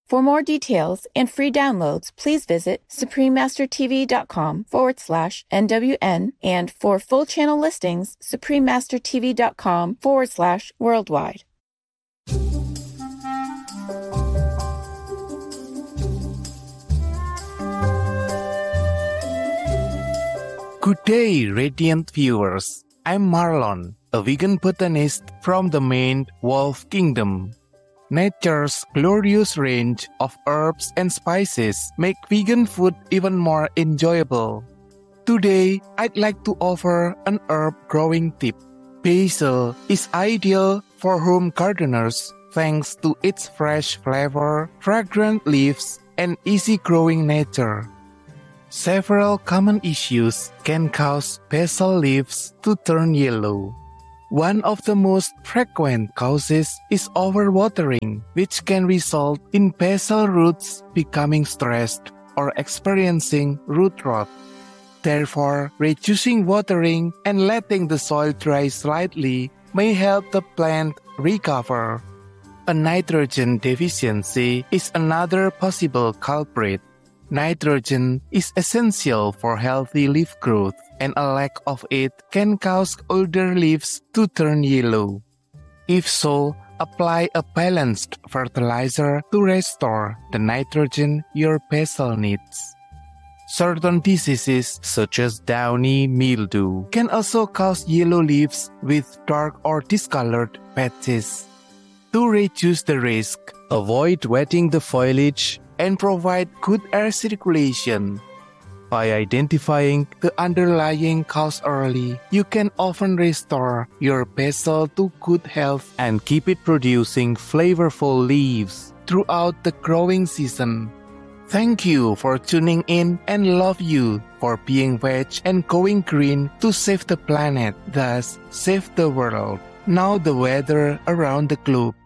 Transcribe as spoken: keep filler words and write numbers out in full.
For more details and free downloads, please visit suprememastertv.com forward slash NWN, and for full channel listings, suprememastertv.com forward slash worldwide. Good day, radiant viewers. I'm Marlon, a vegan botanist from the Maine Wolf Kingdom. Nature's glorious range of herbs and spices make vegan food even more enjoyable. Today, I'd like to offer an herb growing tip. Basil is ideal for home gardeners thanks to its fresh flavor, fragrant leaves, and easy-growing nature. Several common issues can cause basil leaves to turn yellow. One of the most frequent causes is overwatering, which can result in basil roots becoming stressed or experiencing root rot. Therefore, reducing watering and letting the soil dry slightly may help the plant recover. A nitrogen deficiency is another possible culprit. Nitrogen is essential for healthy leaf growth, and a lack of it can cause older leaves to turn yellow. If so, apply a balanced fertilizer to restore the nitrogen your basil needs. Certain diseases, such as downy mildew, can also cause yellow leaves with dark or discolored patches. To reduce the risk, avoid wetting the foliage and provide good air circulation. By identifying the underlying cause early, you can often restore your basil to good health and keep it producing flavorful leaves throughout the growing season. Thank you for tuning in, and love you for being veg and going green to save the planet, thus save the world. Now the weather around the globe.